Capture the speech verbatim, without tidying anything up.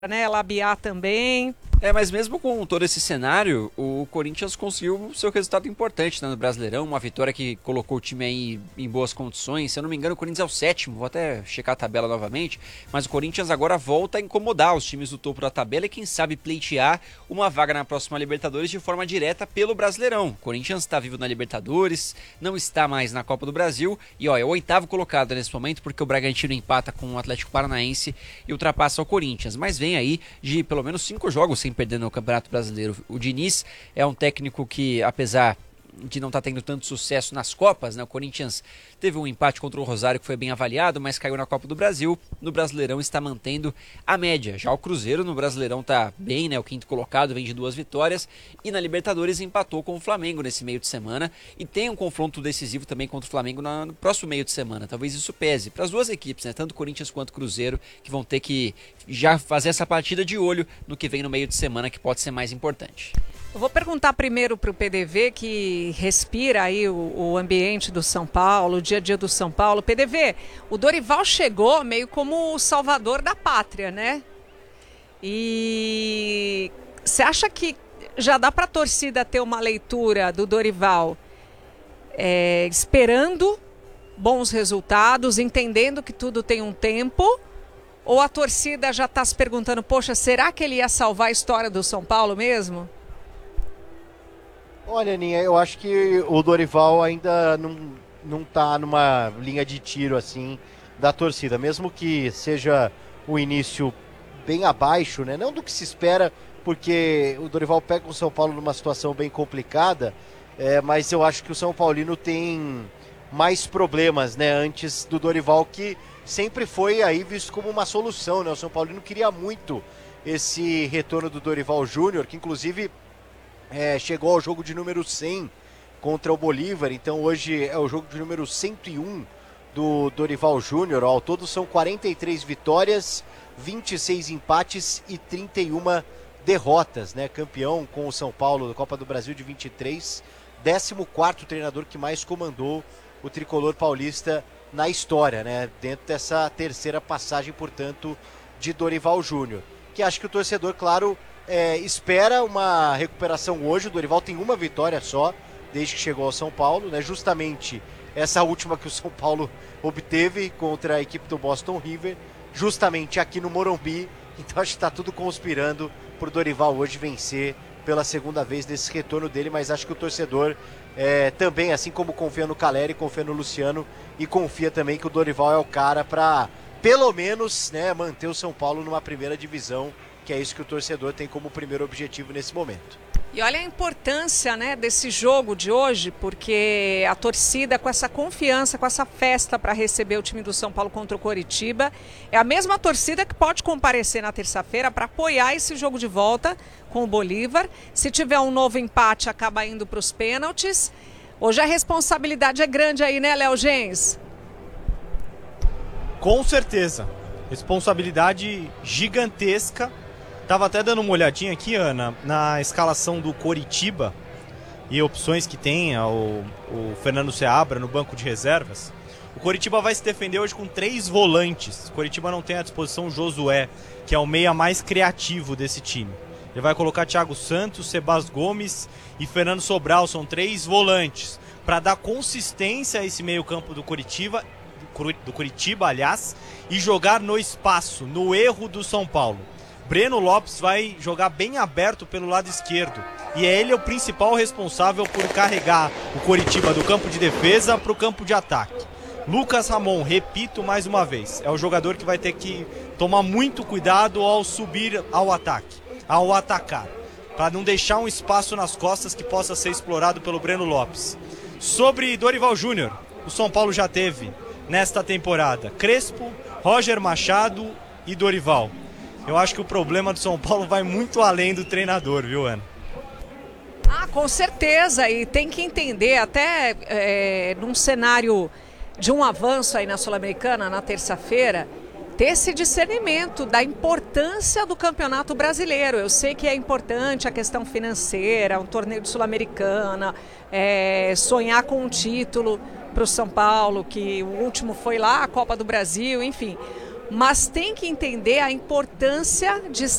né? Labiar também. É, mas mesmo com todo esse cenário, o Corinthians conseguiu seu resultado importante, né, no Brasileirão, uma vitória que colocou o time aí em boas condições. Se eu não me engano, o Corinthians é o sétimo, vou até checar a tabela novamente, mas o Corinthians agora volta a incomodar os times do topo da tabela e quem sabe pleitear uma vaga na próxima Libertadores de forma direta pelo Brasileirão. O Corinthians está vivo na Libertadores, não está mais na Copa do Brasil e ó, é o oitavo colocado nesse momento porque o Bragantino empata com o Atlético Paranaense e ultrapassa o Corinthians, mas vem aí de pelo menos cinco jogos sem perdendo o Campeonato Brasileiro. O Diniz é um técnico que, apesar de não estar tendo tanto sucesso nas Copas, né? O Corinthians teve um empate contra o Rosário que foi bem avaliado, mas caiu na Copa do Brasil. No Brasileirão está mantendo a média. Já o Cruzeiro no Brasileirão está bem, né? O quinto colocado vem de duas vitórias e na Libertadores empatou com o Flamengo nesse meio de semana e tem um confronto decisivo também contra o Flamengo no próximo meio de semana. Talvez isso pese para as duas equipes, né? Tanto Corinthians quanto Cruzeiro, que vão ter que já fazer essa partida de olho no que vem no meio de semana, que pode ser mais importante. Eu vou perguntar primeiro para o P D V, que respira aí o, o ambiente do São Paulo, o dia a dia do São Paulo. P D V, o Dorival chegou meio como o salvador da pátria, né? E você acha que já dá para a torcida ter uma leitura do Dorival é, esperando bons resultados, entendendo que tudo tem um tempo? Ou a torcida já está se perguntando, poxa, será que ele ia salvar a história do São Paulo mesmo? Olha, Aninha, eu acho que o Dorival ainda não, não tá numa linha de tiro assim da torcida, mesmo que seja o início bem abaixo, né? Não do que se espera, porque o Dorival pega o São Paulo numa situação bem complicada, é, mas eu acho que o São Paulino tem mais problemas, né? Antes do Dorival, que sempre foi aí visto como uma solução, né? O São Paulino queria muito esse retorno do Dorival Júnior, que inclusive É, chegou ao jogo de número cem contra o Bolívar, então hoje é o jogo de número cento e um do Dorival Júnior. Ao todo são quarenta e três vitórias, vinte e seis empates e trinta e uma derrotas, né? Campeão com o São Paulo da Copa do Brasil de vinte e três, décimo quarto treinador que mais comandou o tricolor paulista na história, né? Dentro dessa terceira passagem, portanto, de Dorival Júnior, que acho que o torcedor, claro, É, espera uma recuperação hoje. O Dorival tem uma vitória só desde que chegou ao São Paulo, né? Justamente essa última que o São Paulo obteve contra a equipe do Boston River, justamente aqui no Morumbi. Então acho que está tudo conspirando para o Dorival hoje vencer pela segunda vez nesse retorno dele, mas acho que o torcedor é, também, assim como confia no Caleri, confia no Luciano e confia também que o Dorival é o cara para pelo menos, né, manter o São Paulo numa primeira divisão, que é isso que o torcedor tem como primeiro objetivo nesse momento. E olha a importância, né, desse jogo de hoje, porque a torcida com essa confiança, com essa festa para receber o time do São Paulo contra o Coritiba, é a mesma torcida que pode comparecer na terça-feira para apoiar esse jogo de volta com o Bolívar. Se tiver um novo empate, acaba indo para os pênaltis. Hoje a responsabilidade é grande aí, né, Léo Gens? Com certeza. Responsabilidade gigantesca. Tava até dando uma olhadinha aqui, Ana, na escalação do Coritiba e opções que tem o, o Fernando Seabra no banco de reservas. O Coritiba vai se defender hoje com três volantes. O Coritiba não tem à disposição o Josué, que é o meia mais criativo desse time. Ele vai colocar Thiago Santos, Sebas Gomes e Fernando Sobral. São três volantes para dar consistência a esse meio campo do Coritiba, do Coritiba, aliás, e jogar no espaço, no erro do São Paulo. Breno Lopes vai jogar bem aberto pelo lado esquerdo e é ele o principal responsável por carregar o Coritiba do campo de defesa para o campo de ataque. Lucas Ramon, repito mais uma vez, é o jogador que vai ter que tomar muito cuidado ao subir ao ataque, ao atacar, para não deixar um espaço nas costas que possa ser explorado pelo Breno Lopes. Sobre Dorival Júnior, o São Paulo já teve nesta temporada Crespo, Roger Machado e Dorival. Eu acho que o problema do São Paulo vai muito além do treinador, viu, Ana? Ah, com certeza, e tem que entender, até é, num cenário de um avanço aí na Sul-Americana, na terça-feira, ter esse discernimento da importância do Campeonato Brasileiro. Eu sei que é importante a questão financeira, um torneio de Sul-Americana, é, sonhar com um título para o São Paulo, que o último foi lá, a Copa do Brasil, enfim. mas tem que entender a importância de